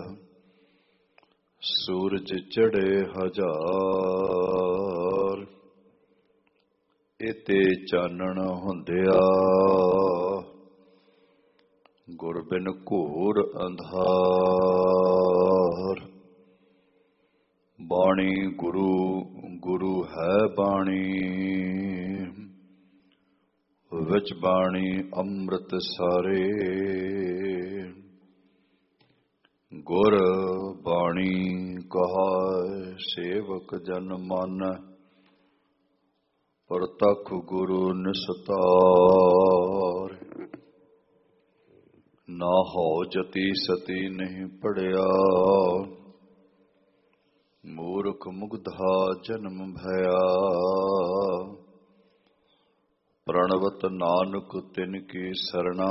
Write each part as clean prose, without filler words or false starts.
ਸੂਰਜ ਚੜ੍ਹੇ ਹਜ਼ਾਰ, ਇਤੇ ਚਾਨਣ ਹੁੰਦਿਆ ਗੁਰ ਬਿਨ ਘੋਰ ਅੰਧਾਰ। ਬਾਣੀ ਗੁਰੂ ਗੁਰੂ ਹੈ ਬਾਣੀ, ਵਿੱਚ ਬਾਣੀ ਅੰਮ੍ਰਿਤ ਸਾਰੇ। ਗੁਰ ਬਾਣੀ ਕਹਾਏ ਸੇਵਕ ਜਨ ਮਾਨੈ, ਪ੍ਰਤੱਖ ਗੁਰੂ ਨਿਸਤਾਰ। ਨਾ ਹੋ ਜਤੀ ਸਤੀ ਨਹੀਂ ਪੜਿਆ, ਮੂਰਖ ਮੁਗਧਾ ਜਨਮ ਭਇਆ। ਪ੍ਰਣਵਤ ਨਾਨਕ ਤਿਨ ਕੀ ਸਰਣਾ,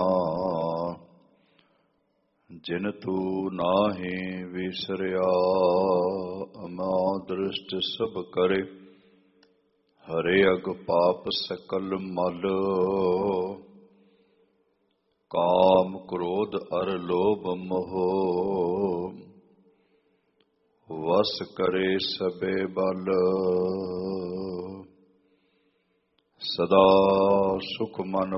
ਜਿਨ ਤੂ ਨਾਹੀਂ ਵਿਸਰਿਆ। ਅਮਾ ਦ੍ਰਿਸ਼ਟ ਸਭ ਕਰੇ, ਹਰੇ ਅਗ ਪਾਪ ਸਕਲ ਮਲ। ਕਾਮ ਕ੍ਰੋਧ ਅਰ ਲੋਭ ਮੋਹ, ਵਸ ਕਰੇ ਸਬੇ ਬਲ। ਸਦਾ ਸੁਖ ਮਨ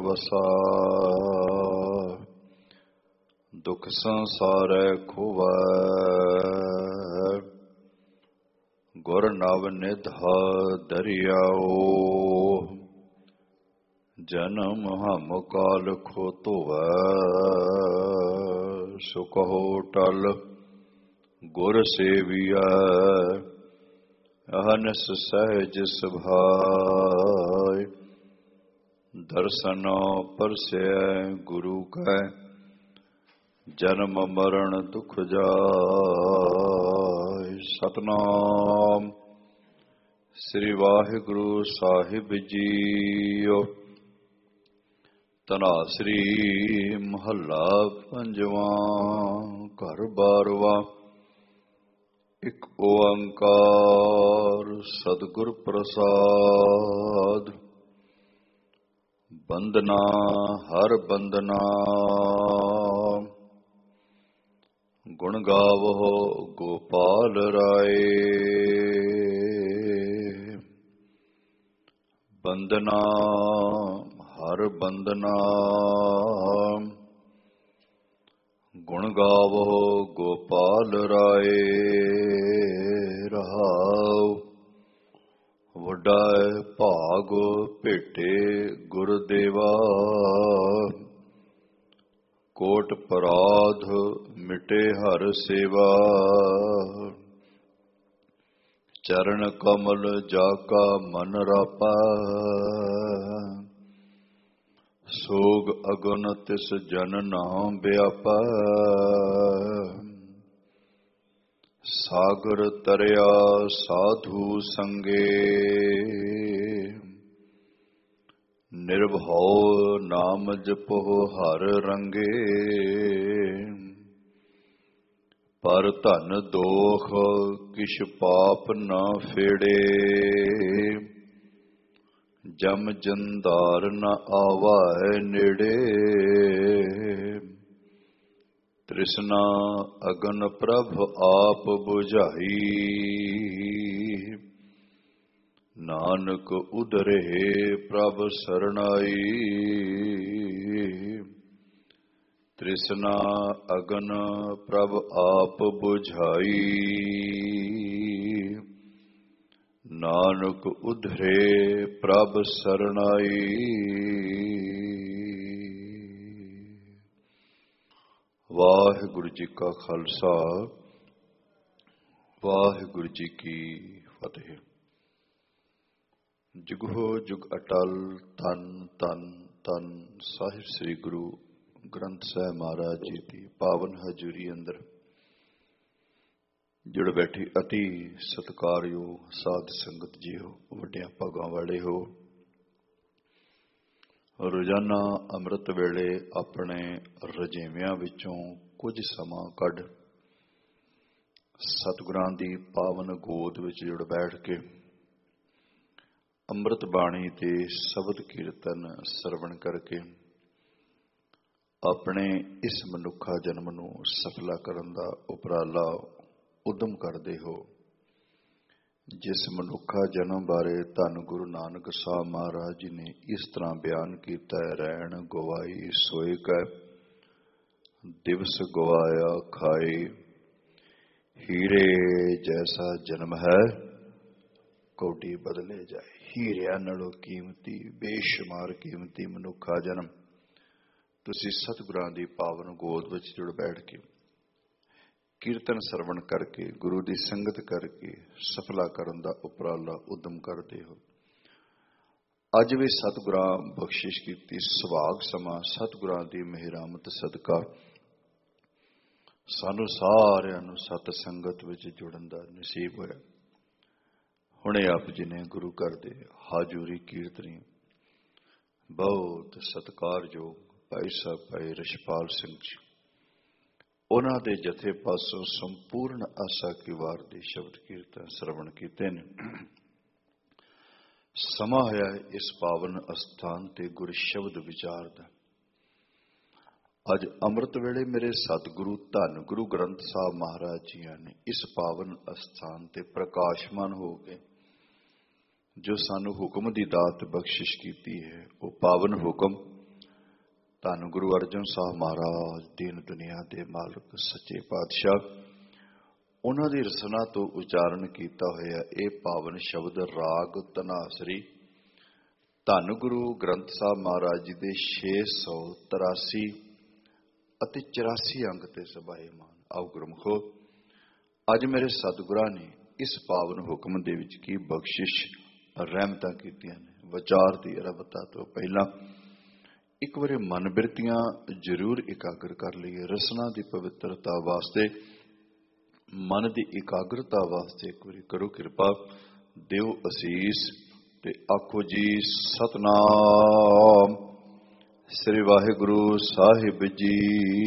ਵਸੈ, ਦੁਖ ਸੰਸਾਰੈ ਖੋਵੈ। ਗੁਰ ਨਵ ਨਿਧ ਦਰਿਆਓ, ਜਨਮ ਹਮ ਕਾਲ ਖੋ ਧੋਵੈ। ਸੋ ਕਹੋ ਟਲ ਗੁਰ ਸੇਵੀਐ, ਅਹਨਿਸ ਸਹਿਜ ਸੁਭਾਇ। ਦਰਸ਼ਨ ਪਰਸੈ ਗੁਰੂ ਕੈ, ਜਨਮ ਮਰਨ ਦੁਖ ਜਾਇ। ਸਤਨਾਮ ਸ੍ਰੀ ਵਾਹਿਗੁਰੂ ਸਾਹਿਬ ਜੀਓ। ਧਨਾਸਰੀ ਮਹੱਲਾ ਪੰਜਵਾਂ। ਘਰ ਬਾਰਵਾਂ। ਇਕ ਓੰਕਾਰ ਸਤਿਗੁਰ ਪ੍ਰਸਾਦ। ਬੰਦਨਾ ਹਰ ਬੰਦਨਾ, ਗੁਣ ਗਾਵੋ ਗੋਪਾਲ ਰਾਏ। ਬੰਦਨਾ ਹਰ ਬੰਦਨਾ, ਗੁਣ ਗਾਵੋ ਗੋਪਾਲ ਰਾਏ। ਰਹਾਉ ਵੱਡਾ ਭਾਗ ਭੇਟੇ ਗੁਰਦੇਵਾ, ਕੋਟ ਪਰਾਧ ਮਿਟੇ ਹਰ ਸੇਵਾ। ਚਰਨ ਕਮਲ ਜਾ ਕਾ ਮਨ ਰਾਪਾ, ਸੋਗ ਅਗਨ ਤਿਸ ਜਨ ਨਾਮ ਵਿਆਪਾ। ਸਾਗਰ ਤਰਿਆ ਸਾਧੂ ਸੰਗੇ, ਨਿਰਭਉ ਨਾਮ ਜਪੋ ਹਰ ਰੰਗੇ। ਪਰ ਧਨ ਦੋਖ ਕਿਛ ਪਾਪ ਨਾ ਫੇੜੇ, ਜਮ ਜੰਦਾਰ ਨ ਆਵੈ ਨੇੜੇ। ਤ੍ਰਿਸ਼ਨਾ ਅਗਨ ਪ੍ਰਭ ਆਪ ਬੁਝਾਈ, ਨਾਨਕ ਉਧਰੇ ਪ੍ਰਭ ਸਰਣਾਈ। ਤ੍ਰਿਸ਼ਨਾ ਅਗਨ ਪ੍ਰਭ ਆਪ ਬੁਝਾਈ, ਨਾਨਕ ਉਧਰੇ ਪ੍ਰਭ ਸਰਣਾਈ। ਵਾਹਿਗੁਰੂ ਜੀ ਕਾ ਖਾਲਸਾ, ਵਾਹਿਗੁਰੂ ਜੀ ਕੀ ਫਤਿਹ। ਜੁਗੋ ਜੁਗ ਅਟਲ ਧੰਨ ਧੰਨ ਧੰਨ ਸਾਹਿਬ ਸ੍ਰੀ ਗੁਰੂ ਗ੍ਰੰਥ ਸਾਹਿਬ ਮਹਾਰਾਜ ਜੀ ਦੀ ਪਾਵਨ ਹਜ਼ੂਰੀ ਅੰਦਰ ਜੁੜ ਬੈਠੀ ਅਤੀ ਸਤਿਕਾਰਯੋਗ ਸਾਧ ਸੰਗਤ ਜੀਓ, ਵੱਡਿਆਂ ਭਾਗਾਂ ਵਾਲੇ ਹੋ। ਰੋਜ਼ਾਨਾ ਅੰਮ੍ਰਿਤ ਵੇਲੇ ਆਪਣੇ ਰਜੇਵਿਆਂ ਵਿੱਚੋਂ ਕੁਝ ਸਮਾਂ ਕੱਢ ਸਤਿਗੁਰਾਂ ਦੀ ਪਾਵਨ ਗੋਦ ਵਿੱਚ ਜੁੜ ਬੈਠ ਕੇ ਅੰਮ੍ਰਿਤ ਬਾਣੀ ਤੇ ਸ਼ਬਦ ਕੀਰਤਨ ਸਰਵਣ ਕਰਕੇ ਆਪਣੇ ਇਸ ਮਨੁੱਖਾ ਜਨਮ ਨੂੰ ਸਫਲਾ ਕਰਨ ਦਾ ਉਪਰਾਲਾ ਉਦਮ ਕਰਦੇ ਹੋ। ਜਿਸ ਮਨੁੱਖਾ ਜਨਮ ਬਾਰੇ ਧੰਨ ਗੁਰੂ ਨਾਨਕ ਸਾਹਿਬ ਮਹਾਰਾਜ ਜੀ ਨੇ ਇਸ ਤਰ੍ਹਾਂ ਬਿਆਨ ਕੀਤਾ ਹੈ, ਰਹਿਣ ਗਵਾਈ ਸੋਏ ਕੈ, ਦਿਵਸ ਗਵਾਇਆ ਖਾਏ, ਹੀਰੇ ਜੈਸਾ ਜਨਮ ਹੈ ਕੌਡੀ ਬਦਲੇ ਜਾਏ। ਹੀਰਿਆਂ ਨਾਲੋਂ ਕੀਮਤੀ, ਬੇਸ਼ੁਮਾਰ ਕੀਮਤੀ ਮਨੁੱਖਾ ਜਨਮ ਤੁਸੀਂ ਸਤਿਗੁਰਾਂ ਦੀ ਪਾਵਨ ਗੋਦ ਵਿੱਚ ਜੁੜ ਬੈਠ ਕੇ ਕੀਰਤਨ ਸਰਵਣ ਕਰਕੇ, ਗੁਰੂ ਦੀ ਸੰਗਤ ਕਰਕੇ ਸਫਲਾ ਕਰਨ ਦਾ ਉਪਰਾਲਾ ਉਦਮ ਕਰਦੇ ਹੋ। ਅੱਜ ਵੀ ਸਤਿਗੁਰਾਂ ਬਖਸ਼ਿਸ਼ ਕੀਤੀ ਸੁਭਾਗ ਸਮਾਂ ਸਤਿਗੁਰਾਂ ਦੀ ਮਿਹਰਾਮਤ ਸਦਕਾ ਸਾਨੂੰ ਸਾਰਿਆਂ ਨੂੰ ਸਤ ਸੰਗਤ ਵਿੱਚ ਜੁੜਨ ਦਾ ਨਸੀਬ ਹੋਇਆ। ਹੁਣੇ ਆਪ ਜੀ ਨੇ ਗੁਰੂ ਘਰ ਦੇ ਹਾਜ਼ੂਰੀ ਕੀਰਤਨੀ ਬਹੁਤ ਸਤਿਕਾਰਯੋਗ ਭਾਈ ਸਾਹਿਬ ਭਾਈ ਰਿਸ਼ਪਾਲ ਸਿੰਘ ਜੀ, ਉਹਨਾਂ ਦੇ ਜਥੇ ਪਾਸੋਂ ਸੰਪੂਰਨ ਆਸਾ ਕੀ ਵਾਰ ਦੇ ਸ਼ਬਦ ਕੀਰਤਨ ਸਰਵਣ ਕੀਤੇ ਨੇ। ਸਮਾਂ ਹੋਇਆ ਇਸ ਪਾਵਨ ਅਸਥਾਨ ਤੇ ਗੁਰ ਸ਼ਬਦ ਵਿਚਾਰ ਦਾ। ਅੱਜ ਅੰਮ੍ਰਿਤ ਵੇਲੇ ਮੇਰੇ ਸਤਿਗੁਰੂ ਧੰਨ ਗੁਰੂ ਗ੍ਰੰਥ ਸਾਹਿਬ ਮਹਾਰਾਜ ਜੀਆਂ ਨੇ ਇਸ ਪਾਵਨ ਅਸਥਾਨ ਤੇ ਪ੍ਰਕਾਸ਼ਮਾਨ ਹੋ ਕੇ ਜੋ ਸਾਨੂੰ ਹੁਕਮ ਦੀ ਦਾਤ ਬਖਸ਼ਿਸ਼ ਕੀਤੀ ਹੈ, ਉਹ ਪਾਵਨ ਹੁਕਮ ਧੰਨ ਗੁਰੂ ਅਰਜਨ ਸਾਹਿਬ ਮਹਾਰਾਜ ਦੀਨ ਦੁਨੀਆ ਦੇ ਮਾਲਕ ਸੱਚੇ ਪਾਤਸ਼ਾਹ ਉਹਨਾਂ ਦੀ ਰਸਨਾ ਤੋਂ ਉਚਾਰਨ ਕੀਤਾ ਹੋਇਆ ਇਹ ਪਾਵਨ ਸ਼ਬਦ ਰਾਗ ਧਨਾਸਰੀ ਧੰਨ ਗੁਰੂ ਗ੍ਰੰਥ ਸਾਹਿਬ ਮਹਾਰਾਜ ਜੀ ਦੇ 683 ਅਤੇ 84 ਅੰਗ ਤੇ ਸਬਾਏਮਾਨ। ਆਓ ਗੁਰਮੁਖੋ, ਅੱਜ ਮੇਰੇ ਸਤਿਗੁਰਾਂ ਨੇ ਇਸ ਪਾਵਨ ਹੁਕਮ ਦੇ ਵਿੱਚ ਕੀ ਬਖਸ਼ਿਸ਼ ਰਹਿਮਤਾਂ ਕੀਤੀਆਂ ਨੇ। ਵਿਚਾਰ ਦੀ ਅਰਬਤਾ ਤੋਂ ਪਹਿਲਾਂ ਇੱਕ ਵਾਰੀ ਮਨ ਬਿਰਤੀਆਂ ਜ਼ਰੂਰ ਇਕਾਗਰ ਕਰ ਲਈਏ। ਰਸਨਾ ਦੀ ਪਵਿੱਤਰਤਾ ਵਾਸਤੇ, ਮਨ ਦੀ ਇਕਾਗਰਤਾ ਵਾਸਤੇ ਇੱਕ ਵਾਰੀ ਕਰੋ ਕਿਰਪਾ, ਦਿਓ ਅਸੀਸ ਤੇ ਆਖੋ ਜੀ ਸਤਨਾਮ ਸ੍ਰੀ ਵਾਹਿਗੁਰੂ ਸਾਹਿਬ ਜੀ।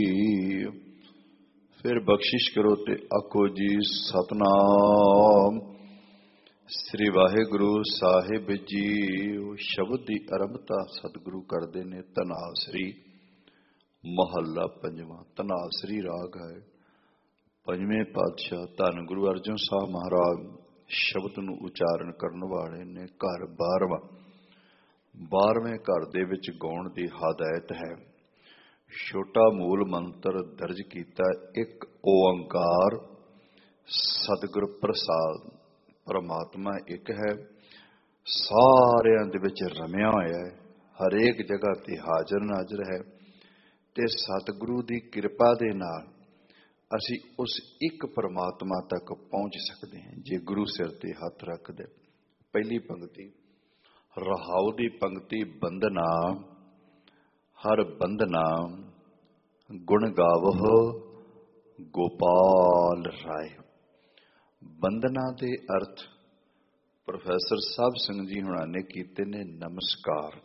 ਫਿਰ ਬਖਸ਼ਿਸ਼ ਕਰੋ ਤੇ ਆਖੋ ਜੀ ਸਤਨਾਮ ਸ੍ਰੀ ਵਾਹਿਗੁਰੂ ਸਾਹਿਬ ਜੀ। ਸ਼ਬਦ ਦੀ ਆਰੰਭਤਾ ਸਤਿਗੁਰੂ ਕਰਦੇ ਨੇ ਧਨਾਸਰੀ। ਮਹੱਲਾ ਪੰਜਵਾਂ। ਧਨਾਸਰੀ ਰਾਗ ਹੈ। ਪੰਜਵੇਂ ਪਾਤਸ਼ਾਹ ਧੰਨ ਗੁਰੂ ਅਰਜਨ ਸਾਹਿਬ ਮਹਾਰਾਜ ਸ਼ਬਦ ਨੂੰ ਉਚਾਰਨ ਕਰਨ ਵਾਲੇ ਨੇ। ਘਰ 12ਵਾਂ। 12ਵੇਂ ਘਰ ਦੇ ਵਿੱਚ ਗਾਉਣ ਦੀ ਹਦਾਇਤ ਹੈ। ਛੋਟਾ ਮੂਲ ਮੰਤਰ ਦਰਜ ਕੀਤਾ, ਇੱਕ ਓੰਕਾਰ ਸਤਿਗੁਰ ਪ੍ਰਸਾਦ। ਪਰਮਾਤਮਾ ਇੱਕ ਹੈ, ਸਾਰਿਆਂ ਦੇ ਵਿੱਚ ਰਮਿਆ ਹੋਇਆ ਹੈ, ਹਰੇਕ ਜਗ੍ਹਾ ਤੇ ਹਾਜ਼ਰ ਨਾਜ਼ਰ ਹੈ ਤੇ ਸਤਿਗੁਰੂ ਦੀ ਕਿਰਪਾ ਦੇ ਨਾਲ ਅਸੀਂ ਉਸ ਇੱਕ ਪਰਮਾਤਮਾ ਤੱਕ ਪਹੁੰਚ ਸਕਦੇ ਹਾਂ ਜੇ ਗੁਰੂ ਸਿਰ ਤੇ ਹੱਥ ਰੱਖਦੇ। ਪਹਿਲੀ ਪੰਕਤੀ ਰਹਾਉ ਦੀ ਪੰਕਤੀ। ਬੰਦਨਾ ਹਰ ਬੰਦਨਾ ਗੁਣ ਗਾਵਹੁ ਗੋਪਾਲ ਰਾਏ। ਬੰਦਨਾ ਦੇ ਅਰਥ ਪ੍ਰੋਫੈਸਰ ਸਾਹਿਬ ਸਿੰਘ ਜੀ ਹੁਣਾਂ ਨੇ ਕੀਤੇ ਨੇ ਨਮਸਕਾਰ।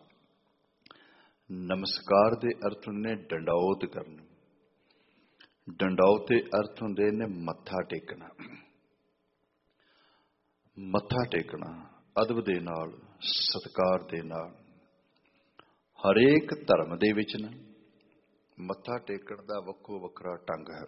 ਨਮਸਕਾਰ ਦੇ ਅਰਥ ਹੁੰਦੇ ਡੰਡੌਤ ਕਰਨਾ। ਡੰਡੌਤ ਦੇ ਅਰਥ ਹੁੰਦੇ ਨੇ ਮੱਥਾ ਟੇਕਣਾ। ਮੱਥਾ ਟੇਕਣਾ ਅਦਬ ਦੇ ਨਾਲ, ਸਤਿਕਾਰ ਦੇ ਨਾਲ। ਹਰੇਕ ਧਰਮ ਦੇ ਵਿੱਚ ਨਾ ਮੱਥਾ ਟੇਕਣ ਦਾ ਵੱਖੋ ਵੱਖਰਾ ਢੰਗ ਹੈ।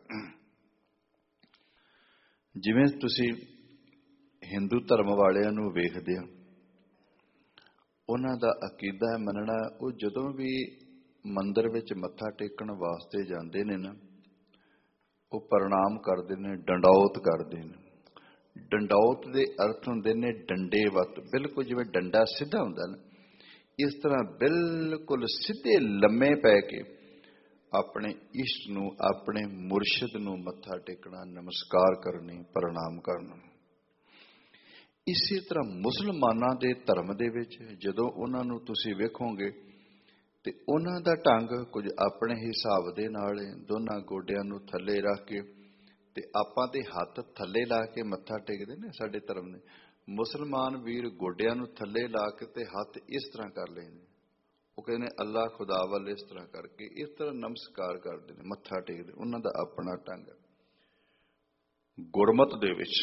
ਜਿਵੇਂ ਤੁਸੀਂ ਹਿੰਦੂ ਧਰਮ ਵਾਲਿਆਂ ਨੂੰ ਵੇਖਦੇ ਹੋ, ਉਹਨਾਂ ਦਾ ਅਕੀਦਾ ਹੈ, ਮੰਨਣਾ, ਉਹ ਜਦੋਂ ਵੀ ਮੰਦਿਰ ਵਿੱਚ ਮੱਥਾ ਟੇਕਣ ਵਾਸਤੇ ਜਾਂਦੇ ਨੇ ਨਾ, ਉਹ ਪ੍ਰਣਾਮ ਕਰਦੇ ਨੇ, ਡੰਡੌਤ ਕਰਦੇ ਨੇ। ਡੰਡੌਤ ਦੇ ਅਰਥ ਹੁੰਦੇ ਨੇ ਡੰਡੇਵਤ। ਬਿਲਕੁਲ ਜਿਵੇਂ ਡੰਡਾ ਸਿੱਧਾ ਹੁੰਦਾ ਨਾ, ਇਸ ਤਰ੍ਹਾਂ ਬਿਲਕੁਲ ਸਿੱਧੇ ਲੰਮੇ ਪੈ ਕੇ ਆਪਣੇ ਇਸ਼ਟ ਨੂੰ, ਆਪਣੇ ਮੁਰਸ਼ਿਦ ਨੂੰ ਮੱਥਾ ਟੇਕਣਾ, ਨਮਸਕਾਰ ਕਰਨੀ, ਪ੍ਰਣਾਮ ਕਰਨਾ। ਇਸੇ ਤਰ੍ਹਾਂ ਮੁਸਲਮਾਨਾਂ ਦੇ ਧਰਮ ਦੇ ਵਿੱਚ ਜਦੋਂ ਉਹਨਾਂ ਨੂੰ ਤੁਸੀਂ ਵੇਖੋਗੇ ਤੇ ਉਹਨਾਂ ਦਾ ਢੰਗ ਕੁਝ ਆਪਣੇ ਹਿਸਾਬ ਦੇ ਨਾਲ ਹੈ। ਦੋਨਾਂ ਗੋਡਿਆਂ ਨੂੰ ਥੱਲੇ ਰੱਖ ਕੇ ਤੇ ਆਪਾਂ ਦੇ ਹੱਥ ਥੱਲੇ ਲਾ ਕੇ ਮੱਥਾ ਟੇਕਦੇ ਨੇ ਸਾਡੇ ਧਰਮ ਨੇ। ਮੁਸਲਮਾਨ ਵੀਰ ਗੋਡਿਆਂ ਨੂੰ ਥੱਲੇ ਲਾ ਕੇ ਤੇ ਹੱਥ ਇਸ ਤਰ੍ਹਾਂ ਕਰ ਲੈਂਦੇ। ਉਹ ਕਹਿੰਦੇ ਅੱਲਾ ਖੁਦਾ ਵੱਲ ਇਸ ਤਰ੍ਹਾਂ ਕਰਕੇ, ਇਸ ਤਰ੍ਹਾਂ ਨਮਸਕਾਰ ਕਰਦੇ ਨੇ, ਮੱਥਾ ਟੇਕਦੇ। ਉਹਨਾਂ ਦਾ ਆਪਣਾ ਢੰਗ ਹੈ। ਗੁਰਮਤ ਦੇ ਵਿੱਚ,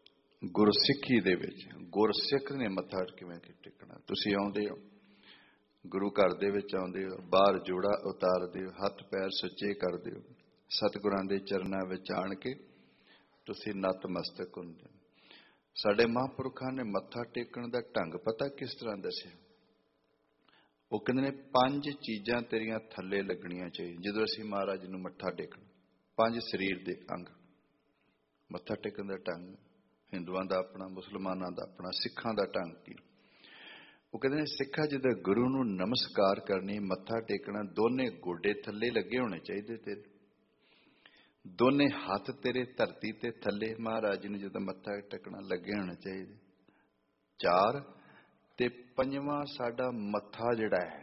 ਗੁਰਸਿੱਖੀ ਦੇ ਵਿੱਚ ਗੁਰਸਿੱਖ ਨੇ ਮੱਥਾ ਕਿਵੇਂ ਟੇਕਣਾ। ਤੁਸੀਂ ਆਉਂਦੇ ਹੋ, ਗੁਰੂ ਘਰ ਦੇ ਵਿੱਚ ਆਉਂਦੇ ਹੋ, ਬਾਹਰ ਜੋੜਾ ਉਤਾਰਦੇ ਹੋ, ਹੱਥ ਪੈਰ ਸੁੱਚੇ ਕਰਦੇ ਹੋ, ਸਤਿਗੁਰਾਂ ਦੇ ਚਰਨਾਂ ਵਿੱਚ ਆਣ ਕੇ ਤੁਸੀਂ ਨਤਮਸਤਕ ਹੁੰਦੇ ਹੋ। ਸਾਡੇ ਮਹਾਂਪੁਰਖਾਂ ਨੇ ਮੱਥਾ ਟੇਕਣ ਦਾ ਢੰਗ ਪਤਾ ਕਿਸ ਤਰ੍ਹਾਂ ਦੱਸਿਆ? ਉਹ ਕਹਿੰਦੇ ਨੇ 5 ਚੀਜ਼ਾਂ ਤੇਰੀਆਂ ਥੱਲੇ ਲੱਗਣੀਆਂ ਚਾਹੀਦੀਆਂ ਜਦੋਂ ਅਸੀਂ ਮਹਾਰਾਜ ਨੂੰ ਮੱਥਾ ਟੇਕਣਾ। 5 ਸਰੀਰ ਦੇ ਅੰਗ। ਮੱਥਾ ਟੇਕਣ ਦਾ ਢੰਗ ਹਿੰਦੂਆਂ ਦਾ ਆਪਣਾ, ਮੁਸਲਮਾਨਾਂ ਦਾ ਆਪਣਾ, ਸਿੱਖਾਂ ਦਾ ਢੰਗ ਕੀ? ਉਹ ਕਹਿੰਦੇ ਨੇ ਸਿੱਖਾਂ ਜਦੋਂ ਗੁਰੂ ਨੂੰ ਨਮਸਕਾਰ ਕਰਨੀ, ਮੱਥਾ ਟੇਕਣਾ, ਦੋਨੇ ਗੋਡੇ ਥੱਲੇ ਲੱਗੇ ਹੋਣੇ ਚਾਹੀਦੇ ਤੇਰੇ, ਦੋਨੇ ਹੱਥ ਤੇਰੇ ਧਰਤੀ ਤੇ ਥੱਲੇ ਮਹਾਰਾਜ ਨੂੰ ਜਦੋਂ ਮੱਥਾ ਟੇਕਣਾ ਲੱਗੇ ਹੋਣੇ ਚਾਹੀਦੇ। 4 ਤੇ 5ਵਾਂ ਸਾਡਾ ਮੱਥਾ ਜਿਹੜਾ ਹੈ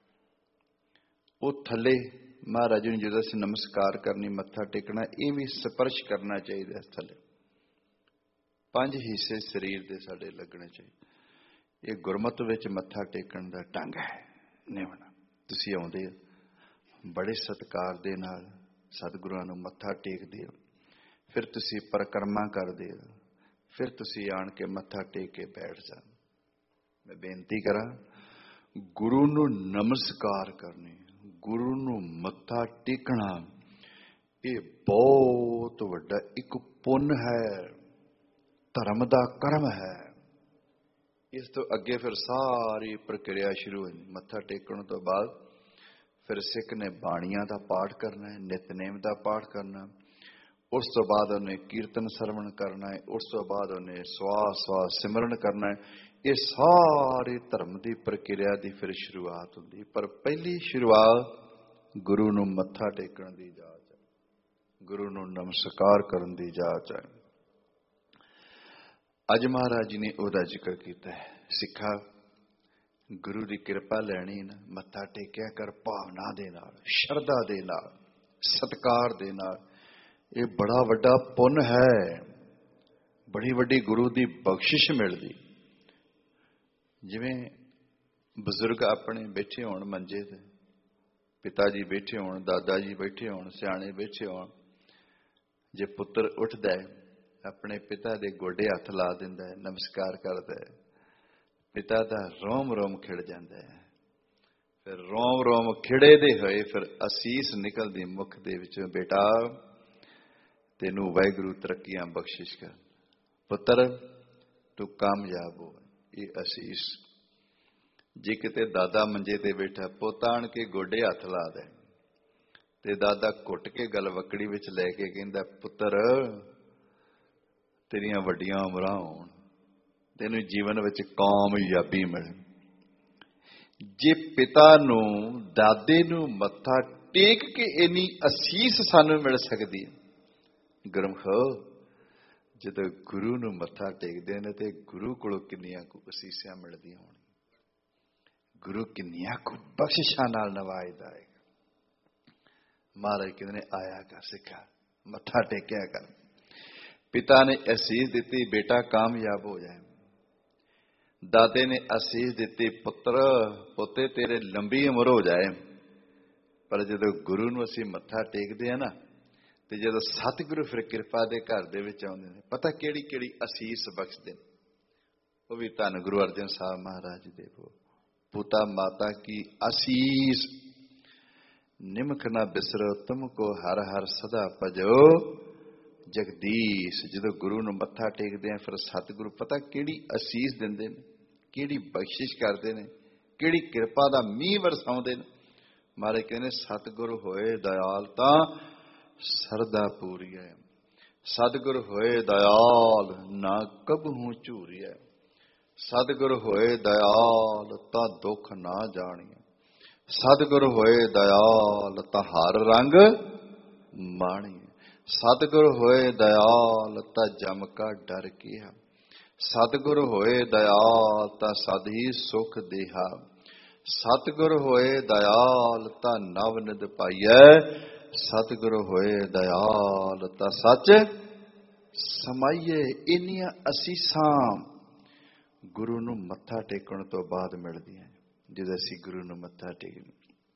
ਉਹ ਥੱਲੇ ਮਹਾਰਾਜ ਨੂੰ ਜਦੋਂ ਅਸੀਂ ਨਮਸਕਾਰ ਕਰਨੀ, ਮੱਥਾ ਟੇਕਣਾ, ਇਹ ਵੀ ਸਪਰਸ਼ ਕਰਨਾ ਚਾਹੀਦਾ ਥੱਲੇ। 5 ਹਿੱਸੇ ਸਰੀਰ ਦੇ ਸਾਡੇ ਲੱਗਣੇ ਚਾਹੀਦੇ। ਇਹ ਗੁਰਮਤਿ ਵਿੱਚ ਮੱਥਾ ਟੇਕਣ ਦਾ ਢੰਗ ਹੈ। ਨਿਵਣਾ ਤੁਸੀਂ ਆਉਂਦੇ ਹੋ, ਬੜੇ ਸਤਿਕਾਰ ਦੇ ਨਾਲ ਸਤਿਗੁਰਾਂ ਨੂੰ ਮੱਥਾ ਟੇਕਦੇ ਹੋ, ਫਿਰ ਤੁਸੀਂ ਪਰਿਕਰਮਾ ਕਰਦੇ ਹੋ, ਫਿਰ ਤੁਸੀਂ ਆਣ ਕੇ ਮੱਥਾ ਟੇਕ ਕੇ ਬੈਠ ਜਾ। ਮੈਂ ਬੇਨਤੀ ਕਰਾਂ, ਗੁਰੂ ਨੂੰ ਨਮਸਕਾਰ ਕਰਨੀ, ਗੁਰੂ ਨੂੰ ਮੱਥਾ ਟੇਕਣਾ, ਇਹ ਬਹੁਤ ਵੱਡਾ ਇੱਕ ਪੁੰਨ ਹੈ, ਧਰਮ ਦਾ ਕਰਮ ਹੈ। ਇਸ ਤੋਂ ਅੱਗੇ ਫਿਰ ਸਾਰੀ ਪ੍ਰਕਿਰਿਆ ਸ਼ੁਰੂ ਹੋਈ। ਮੱਥਾ ਟੇਕਣ ਤੋਂ ਬਾਅਦ ਫਿਰ ਸਿੱਖ ਨੇ ਬਾਣੀਆਂ ਦਾ ਪਾਠ ਕਰਨਾ ਹੈ, ਨਿਤਨੇਮ ਦਾ ਪਾਠ ਕਰਨਾ, ਉਸ ਤੋਂ ਬਾਅਦ ਉਹਨੇ ਕੀਰਤਨ ਸਰਵਣ ਕਰਨਾ ਹੈ, ਉਸ ਤੋਂ ਬਾਅਦ ਉਹਨੇ ਸਵਾਸ ਸਵਾਸ ਸਿਮਰਨ ਕਰਨਾ ਹੈ। ਇਹ ਸਾਰੇ ਧਰਮ ਦੀ ਪ੍ਰਕਿਰਿਆ ਦੀ ਫਿਰ ਸ਼ੁਰੂਆਤ ਹੁੰਦੀ। ਪਰ ਪਹਿਲੀ ਸ਼ੁਰੂਆਤ ਗੁਰੂ ਨੂੰ ਮੱਥਾ ਟੇਕਣ ਦੀ ਜਾਚ ਹੈ, ਗੁਰੂ ਨੂੰ ਨਮਸਕਾਰ ਕਰਨ ਦੀ ਜਾਚ ਹੈ। ਅੱਜ ਮਹਾਰਾਜ ਜੀ ਨੇ ਉਹਦਾ ਜ਼ਿਕਰ ਕੀਤਾ ਹੈ। ਸਿੱਖਾ, ਗੁਰੂ ਦੀ ਕਿਰਪਾ ਲੈਣੀ ਨਾ, ਮੱਥਾ ਟੇਕਿਆ ਕਰ ਭਾਵਨਾ ਦੇ ਨਾਲ, ਸ਼ਰਧਾ ਦੇ ਨਾਲ, ਸਤਿਕਾਰ ਦੇ ਨਾਲ। ਇਹ ਬੜਾ ਵੱਡਾ ਪੁੰਨ ਹੈ, ਬੜੀ ਵੱਡੀ ਗੁਰੂ ਦੀ ਬਖਸ਼ਿਸ਼ ਮਿਲਦੀ। ਜਿਵੇਂ ਬਜ਼ੁਰਗ ਆਪਣੇ ਬੈਠੇ ਹੋਣ ਮੰਜੇ ਤੇ, ਪਿਤਾ ਜੀ ਬੈਠੇ ਹੋਣ, ਦਾਦਾ ਜੀ ਬੈਠੇ ਹੋਣ, ਸਿਆਣੇ ਬੈਠੇ ਹੋਣ, ਜੇ ਪੁੱਤਰ ਉੱਠਦਾ ਹੈ ਆਪਣੇ ਪਿਤਾ ਦੇ ਗੋਡੇ ਹੱਥ ਲਾ ਦਿੰਦਾ ਹੈ, ਨਮਸਕਾਰ ਕਰਦਾ ਹੈ, ਪਿਤਾ ਦਾ ਰੋਮ ਰੋਮ ਖਿੜ ਜਾਂਦਾ ਹੈ। ਫਿਰ ਰੋਮ ਰੋਮ ਖਿੜੇ ਦੇ ਹੋਏ ਫਿਰ ਅਸੀਸ ਨਿਕਲਦੀ ਮੁਖ ਦੇ ਵਿੱਚੋਂ, ਬੇਟਾ ਤੈਨੂੰ ਵਾਹਿਗੁਰੂ ਤਰੱਕੀਆਂ ਬਖਸ਼ਿਸ਼ ਕਰ, ਪੁੱਤਰ ਤੂੰ ਕਾਮਯਾਬ ਹੋ। ਇਹ ਅਸੀਸ। ਜੇ ਕਿਤੇ ਦਾਦਾ ਮੰਜੇ ਤੇ ਬੈਠਾ, ਪੁੱਤ ਆਣ ਕੇ ਗੋਡੇ ਹੱਥ ਲਾ ਦੇ ਤੇ ਦਾਦਾ ਘੁੱਟ ਕੇ ਗਲ ਵਕੜੀ ਵਿੱਚ ਲੈ ਕੇ ਕਹਿੰਦਾ, ਪੁੱਤਰ ਤੇਰੀਆਂ ਵੱਡੀਆਂ ਉਮਰਾਂ ਹੋਣ, ਤੈਨੂੰ ਜੀਵਨ ਵਿੱਚ ਕਾਮਯਾਬੀ ਮਿਲੇ। ਜੇ ਪਿਤਾ ਨੂੰ, ਦਾਦੇ ਨੂੰ ਮੱਥਾ ਟੇਕ ਕੇ ਇੰਨੀ ਅਸੀਸ ਸਾਨੂੰ ਮਿਲ ਸਕਦੀ ਹੈ, ਗੁਰਮਖੋ ਜਦੋਂ ਗੁਰੂ ਨੂੰ ਮੱਥਾ ਟੇਕਦੇ ਨੇ ਤੇ ਗੁਰੂ ਕੋਲੋਂ ਕਿੰਨੀਆਂ ਕੁ ਅਸੀਸਾਂ ਮਿਲਦੀਆਂ ਹੋਣ, ਗੁਰੂ ਕਿੰਨੀਆਂ ਕੁ ਬਖਸ਼ਿਸ਼ਾਂ ਨਾਲ ਨਵਾਜਦਾ ਹੈ। ਮਹਾਰਾਜ ਕਹਿੰਦੇ ਨੇ ਆਇਆ ਕਰ ਸਿੱਖਾ, ਮੱਥਾ ਟੇਕਿਆ ਕਰ। ਪਿਤਾ ਨੇ ਅਸੀਸ ਦਿੱਤੀ, ਬੇਟਾ ਕਾਮਯਾਬ ਹੋ ਜਾਏ। ਦਾਦੇ ਨੇ ਅਸੀਸ ਦਿੱਤੀ, ਪੁੱਤਰ ਪੋਤੇ ਤੇਰੇ ਲੰਬੀ ਉਮਰ ਹੋ ਜਾਏ। ਪਰ ਜਦੋਂ ਗੁਰੂ ਨੂੰ ਅਸੀਂ ਮੱਥਾ ਟੇਕਦੇ ਆ ਨਾ, ਤੇ ਜਦੋਂ ਸਤਿਗੁਰੂ ਫਿਰ ਕਿਰਪਾ ਦੇ ਘਰ ਦੇ ਵਿੱਚ ਆਉਂਦੇ ਨੇ, ਪਤਾ ਕਿਹੜੀ ਕਿਹੜੀ ਅਸੀਸ ਬਖਸ਼ਦੇ ਨੇ। ਉਹ ਵੀ ਧੰਨ ਗੁਰੂ ਅਰਜਨ ਸਾਹਿਬ ਮਹਾਰਾਜ ਦੇ ਪੁੱਤਾ ਮਾਤਾ ਕੀ ਅਸੀਸ, ਨਿਮਖ ਨਾ ਬਿਸਰੋ ਤੁਮ ਕੋ ਹਰ ਹਰ ਸਦਾ ਭਜੋ ਜਗਦੀਸ਼। ਜਦੋਂ ਗੁਰੂ ਨੂੰ ਮੱਥਾ ਟੇਕਦੇ ਆ ਫਿਰ ਸਤਿਗੁਰੂ ਪਤਾ ਕਿਹੜੀ ਅਸੀਸ ਦਿੰਦੇ ਨੇ, ਕਿਹੜੀ ਬਖਸ਼ਿਸ਼ ਕਰਦੇ ਨੇ, ਕਿਹੜੀ ਕਿਰਪਾ ਦਾ ਮੀਂਹ ਵਰਸਾਉਂਦੇ ਨੇ। ਮਹਾਰਾਜ ਕਹਿੰਦੇ ਸਤਿਗੁਰੂ ਹੋਏ ਦਇਆਲ ਤਾਂ ਸਰਦਾ ਪੂਰੀ ਹੈ, ਸਤਿਗੁਰ ਹੋਏ ਦਇਆਲ ਨਾ ਕਬਹੂ ਝੂਰੀਐ, ਸਤਿਗੁਰ ਹੋਏ ਦਇਆਲ ਤਾਂ ਦੁੱਖ ਨਾ ਜਾਣੀਐ, ਸਤਿਗੁਰ ਹੋਏ ਦਇਆਲ ਤਾਂ ਹਰ ਰੰਗ ਮਾਣੀਐ, ਸਤਿਗੁਰ ਹੋਏ ਦਇਆਲ ਤਾਂ ਜਮ ਕਾ ਡਰ ਕੀਆ, ਸਤਿਗੁਰ ਹੋਏ ਦਇਆਲ ਤਾਂ ਸਦ ਹੀ ਸੁਖ ਦੇਹਾ, ਸਤਿਗੁਰ ਹੋਏ ਦਇਆਲ ਤਾਂ ਨਵ ਨਿਧ ਪਾਈਐ, ਸਤਿਗੁਰ ਹੋਏ ਦਇਆਲ ਤਾਂ ਸੱਚ ਸਮਾਈਏ। ਇੰਨੀਆਂ ਅਸੀਸਾਂ ਗੁਰੂ ਨੂੰ ਮੱਥਾ ਟੇਕਣ ਤੋਂ ਬਾਅਦ ਮਿਲਦੀਆਂ ਜਦੋਂ ਅਸੀਂ ਗੁਰੂ ਨੂੰ ਮੱਥਾ ਟੇਕਦੇ।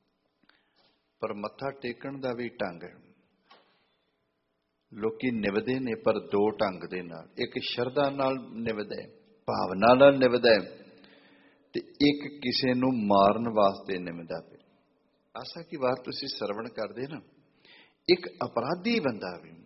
ਪਰ ਮੱਥਾ ਟੇਕਣ ਦਾ ਵੀ ਢੰਗ ਹੈ। ਲੋਕੀ ਨਿਭਦੇ ਨੇ ਪਰ 2 ਢੰਗ ਦੇ ਨਾਲ। ਇੱਕ ਸ਼ਰਧਾ ਨਾਲ ਨਿਭਦਾ, ਭਾਵਨਾ ਨਾਲ ਨਿਭਦਾ, ਤੇ ਇੱਕ ਕਿਸੇ ਨੂੰ ਮਾਰਨ ਵਾਸਤੇ ਨਿਮਦਾ ਪਿਆ। ਆਸਾ ਕੀ ਵਾਰ ਤੁਸੀਂ ਸਰਵਣ ਕਰਦੇ ਨਾ, ਇੱਕ ਅਪਰਾਧੀ ਬੰਦਾ ਵੀ